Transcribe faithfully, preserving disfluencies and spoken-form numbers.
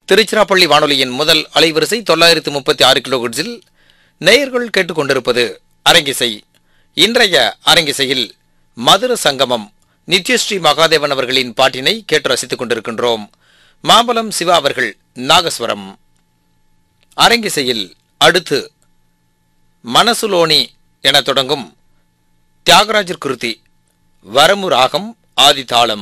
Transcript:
திருச்சிராப்பள்ளி வானொலியின் முதல் அலைவரிசை தொள்ளாயிரத்து முப்பத்தி ஆறு கிலோஹெர்ட்ஸில் நேயர்கள் கேட்டுக்கொண்டிருப்பது அரங்கிசை. இன்றைய அரங்கிசையில் மதுர சங்கமம் நித்யஸ்ரீ மகாதேவன் அவர்களின் பாட்டினை கேட்டு ரசித்துக் கொண்டிருக்கின்றோம். மாம்பலம் சிவா அவர்கள் நாகஸ்வரம். அரங்கிசையில் அடுத்து மனசுலோனி என தொடங்கும் தியாகராஜர் கிருதி வரமு ராகம் ஆதி தாளம்.